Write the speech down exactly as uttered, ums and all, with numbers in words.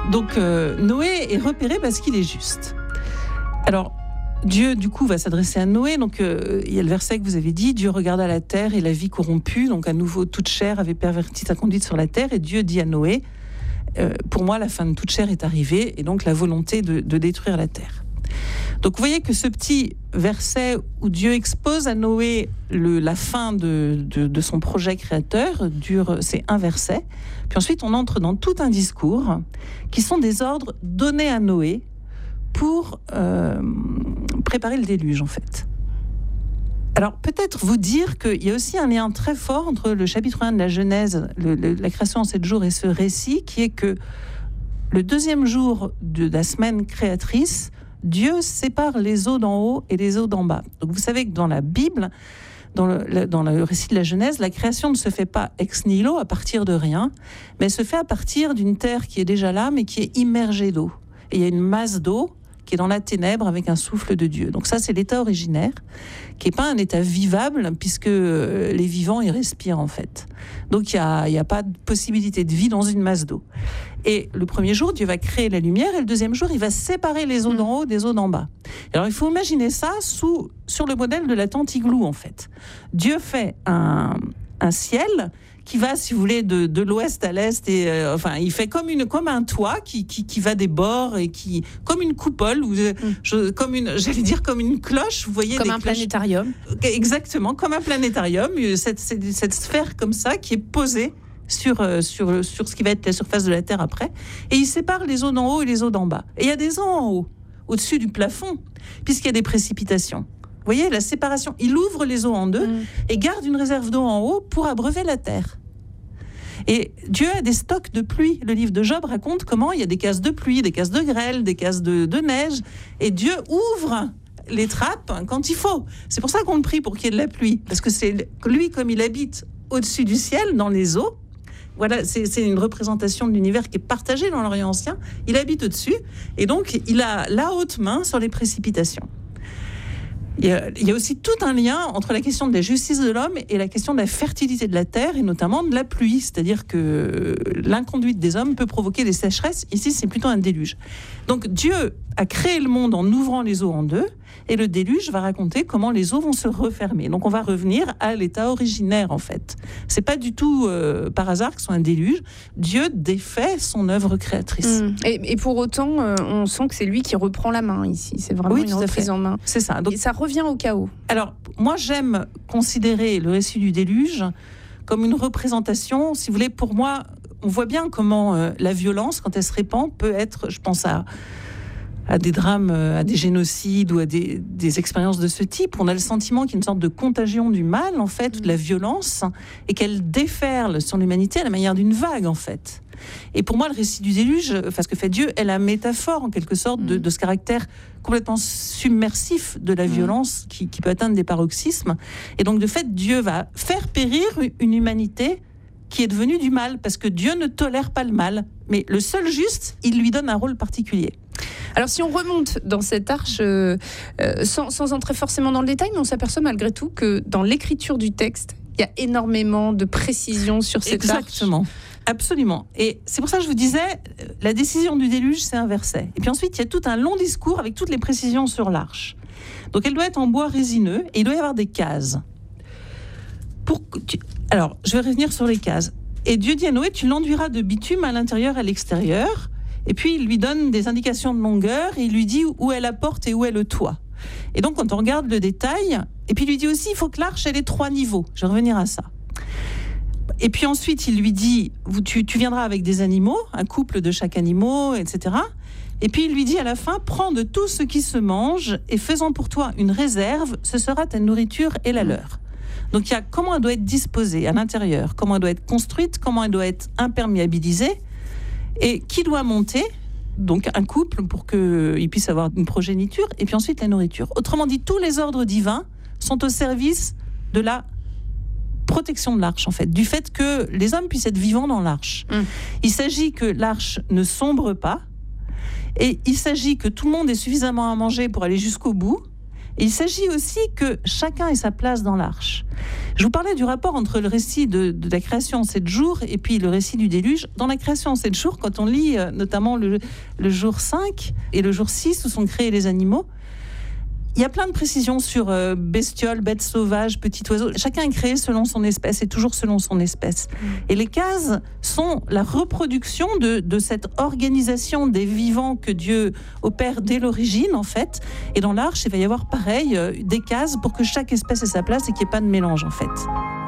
Donc euh, Noé est repéré parce qu'il est juste. Alors, Dieu, du coup, va s'adresser à Noé. Donc, euh, il y a le verset que vous avez dit, Dieu regarda la terre et la vie corrompue. Donc, à nouveau, toute chair avait perverti sa conduite sur la terre. Et Dieu dit à Noé, euh, pour moi, la fin de toute chair est arrivée. Et donc, la volonté de, de détruire la terre. Donc, vous voyez que ce petit verset où Dieu expose à Noé le, la fin de, de, de son projet créateur, dure, c'est un verset. Puis ensuite, on entre dans tout un discours qui sont des ordres donnés à Noé pour euh, préparer le déluge, en fait. Alors, peut-être vous dire qu'il y a aussi un lien très fort entre le chapitre un de la Genèse, le, le, la création en sept jours, et ce récit, qui est que le deuxième jour de la semaine créatrice, Dieu sépare les eaux d'en haut et les eaux d'en bas. Donc, vous savez que dans la Bible, dans le, dans le récit de la Genèse, la création ne se fait pas ex nihilo, à partir de rien, mais elle se fait à partir d'une terre qui est déjà là, mais qui est immergée d'eau. Et il y a une masse d'eau qui est dans la ténèbre avec un souffle de Dieu. Donc ça, c'est l'état originaire, qui n'est pas un état vivable, puisque les vivants, ils respirent en fait. Donc il n'y a, y a pas de possibilité de vie dans une masse d'eau. Et le premier jour, Dieu va créer la lumière, et le deuxième jour, il va séparer les eaux d'en haut des eaux d'en bas. Alors il faut imaginer ça sous, sur le modèle de la tente igloo, en fait. Dieu fait un, un ciel qui va, si vous voulez, de, de l'ouest à l'est, et euh, enfin, il fait comme une, comme un toit qui, qui, qui va des bords et qui, comme une coupole, ou mm. je, comme une, j'allais dire comme une cloche, vous voyez, comme des un cloches, planétarium. Exactement, comme un planétarium, cette, cette, cette sphère comme ça qui est posée sur, euh, sur, sur ce qui va être la surface de la Terre après, et il sépare les eaux d'en haut et les eaux d'en bas. Et il y a des eaux en haut, au-dessus du plafond, puisqu'il y a des précipitations. Vous voyez, la séparation, il ouvre les eaux en deux mm. et garde une réserve d'eau en haut pour abreuver la terre. Et Dieu a des stocks de pluie. Le livre de Job raconte comment il y a des cases de pluie, des cases de grêle, des cases de, de neige, et Dieu ouvre les trappes quand il faut. C'est pour ça qu'on le prie pour qu'il y ait de la pluie, parce que c'est lui, comme il habite au-dessus du ciel, dans les eaux. Voilà, c'est, c'est une représentation de l'univers qui est partagée dans l'Orient ancien. Il habite au-dessus, et donc il a la haute main sur les précipitations. Il y, a, il y a aussi tout un lien entre la question de la justice de l'homme et la question de la fertilité de la terre, et notamment de la pluie. C'est-à-dire que l'inconduite des hommes peut provoquer des sécheresses. Ici, c'est plutôt un déluge. Donc Dieu a créé le monde en ouvrant les eaux en deux, et le déluge va raconter comment les eaux vont se refermer. Donc on va revenir à l'état originaire, en fait. C'est pas du tout euh, par hasard que ce soit un déluge. Dieu défait son œuvre créatrice. Mmh. Et, et pour autant, euh, on sent que c'est lui qui reprend la main ici. C'est vraiment oui, une reprise en main. C'est ça. Donc, et ça revient au chaos. Alors, moi, j'aime considérer le récit du déluge comme une représentation. Si vous voulez, pour moi, on voit bien comment euh, la violence, quand elle se répand, peut être, je pense à... à des drames, à des génocides ou à des, des expériences de ce type. On a le sentiment qu'il y a une sorte de contagion du mal, en fait, de la violence, et qu'elle déferle sur l'humanité à la manière d'une vague, en fait. Et pour moi, le récit du déluge, enfin, ce que fait Dieu, est la métaphore, en quelque sorte, de, de ce caractère complètement submersif de la violence qui, qui peut atteindre des paroxysmes. Et donc, de fait, Dieu va faire périr une humanité qui est devenue du mal, parce que Dieu ne tolère pas le mal. Mais le seul juste, il lui donne un rôle particulier. Alors si on remonte dans cette arche, euh, euh, sans, sans entrer forcément dans le détail, mais on s'aperçoit malgré tout que dans l'écriture du texte, il y a énormément de précision sur cette Exactement. arche. Exactement, absolument. Et c'est pour ça que je vous disais, la décision du déluge, c'est un verset. Et puis ensuite, il y a tout un long discours avec toutes les précisions sur l'arche. Donc elle doit être en bois résineux et il doit y avoir des cases. Pour... Alors, je vais revenir sur les cases. Et Dieu dit à Noé, tu l'enduiras de bitume à l'intérieur et à l'extérieur. Et puis, il lui donne des indications de longueur, et il lui dit où est la porte et où est le toit. Et donc, quand on regarde le détail, et puis il lui dit aussi, il faut que l'arche, elle ait trois niveaux. Je vais revenir à ça. Et puis ensuite, il lui dit, tu, tu viendras avec des animaux, un couple de chaque animal, et cetera. Et puis, il lui dit à la fin, prends de tout ce qui se mange, et faisons pour toi une réserve, ce sera ta nourriture et la leur. Donc, il y a comment elle doit être disposée à l'intérieur, comment elle doit être construite, comment elle doit être imperméabilisée, et qui doit monter, donc un couple pour qu'il puisse avoir une progéniture, et puis ensuite la nourriture. Autrement dit, tous les ordres divins sont au service de la protection de l'arche, en fait, du fait que les hommes puissent être vivants dans l'arche. Mmh. Il s'agit que l'arche ne sombre pas, et il s'agit que tout le monde ait suffisamment à manger pour aller jusqu'au bout, Et il s'agit aussi que chacun ait sa place dans l'arche. Je vous parlais du rapport entre le récit de, de la création en sept jours et puis le récit du déluge. Dans la création en sept jours, quand on lit euh, notamment le, le jour cinq et le jour six où sont créés les animaux, il y a plein de précisions sur euh, bestioles, bêtes sauvages, petits oiseaux. Chacun est créé selon son espèce et toujours selon son espèce. Mmh. Et les cases sont la reproduction de, de cette organisation des vivants que Dieu opère dès l'origine, en fait. Et dans l'arche, il va y avoir pareil, euh, des cases pour que chaque espèce ait sa place et qu'il n'y ait pas de mélange, en fait.